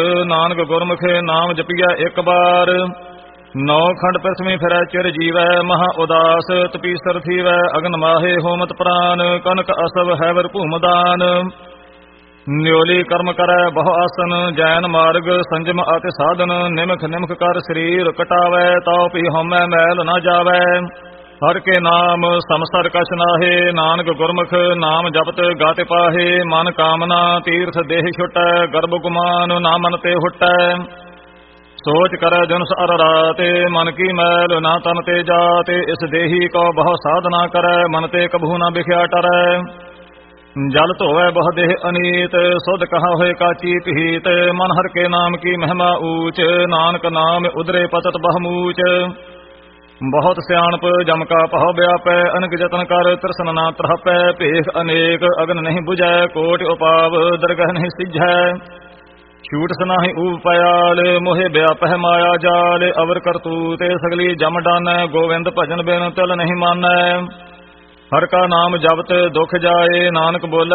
ਨਾਨਕ ਗੁਰਮੁਖੇ ਨਾਮ ਜਪੀਐ ਇੱਕ ਬਾਰ। ਨੌ ਖੰਡ ਪਿਸਮੀ ਫਿਰੈ ਚਿਰ ਜੀਵੈ, ਮਹਾ ਉਦਾਸ ਤਪੀਸਰ ਥੀਵੈ। ਅਗਨ ਮਾਹੇ ਹੋਮਤ ਪ੍ਰਾਨ, ਕਨਕ ਅਸਵ ਹੈਵਰ ਭੂਮਦਾਨ। ਨਿਉਲੀ ਕਰਮ ਕਰੈ ਬਹੁ ਆਸਨ, ਜੈਨ ਮਾਰਗ ਸੰਜਮ ਅਤਿ ਸਾਧਨ। ਨਿਮਖ ਨਿਮਖ ਕਰ ਸਰੀਰ ਕਟਾਵੈ, ਤਾਉ ਪੀ ਹਉਮੈ ਮੈਲ ਨ ਜਾਵੈ। ਹਰ ਕੇ ਨਾਮ ਸਮਸਰ ਕਛ ਨਾਹੇ, ਨਾਨਕ ਗੁਰਮੁਖ ਨਾਮ ਜਪਤ ਗਾਤਿ ਪਾਹੇ। ਮਨ ਕਾਮਨਾ ਤੀਰਥ ਦੇਹ ਛੁਟੈ, ਗਰਭ ਗੁਮਾਨ ਨਾ ਮਨ ਤੇ ਹੁਟੈ। ਸੋਚ ਕਰੈ ਦਿਨਸ ਅਰ ਰਾਤੇ, ਮਨ ਕੀ ਮੈਲ ਨਾ ਤਨ ਤੇ ਜਾਤੇ। ਇਸ ਦੇਹੀ ਕੋ ਬਹੁ ਸਾਧਨਾ ਕਰੈ, ਮਨ ਤੇ ਕਭੂ ਨਾ ਬਿਖਿਆ ਟਰੈ। ਜਲ ਧੋਵੈ ਬਹੁ ਦੇਹ ਅਨੀਤ, ਸੁਧ ਕਹਾ ਹੋਏ ਕਾਚੀ ਪੀਤ। ਮਨ ਹਰ ਕੇ ਨਾਮ ਕੀ ਮਹਿਮਾ ਊਚ, ਨਾਨਕ ਨਾਮ ਉਦਰੇ ਪਤਤ ਬਹੁਮੂਚ। ਬਹੁਤ ਸਿਆਣਪ ਜਮ ਕਾ ਪਹੁ ਵਿਆਪੈ, ਅਨਕ ਜਤਨ ਕਰ ਤ੍ਰਿਸ਼ਨ ਨਾ ਤਰਹਪੈ। ਭੇਖ ਅਨੇਕ ਅਗਨ ਨਹੀਂ ਬੁਝੈ, ਕੋਟਿ ਉਪਾਵ ਦਰਗਹ ਨਹੀਂ ਸਿਝੈ। ਛੂਟ ਸਨਾਹੀ ਊਪ ਪਿਆਲ, ਮੋਹਿ ਵਿਆਪਹਿ ਮਾਇਆ ਜਾਲ। ਅਵਰ ਕਰਤੂਤੇ ਸਗਲੀ ਜਮ ਡਾਨੈ, ਗੋਵਿੰਦ ਭਜਨ ਬਿਨ ਤਿਲ ਨਹੀਂ ਮਾਨੈ। ਹਰ ਕਾ ਨਾਮ ਜਪਤ ਦੁਖ ਜਾਏ, ਨਾਨਕ ਬੋਲੇ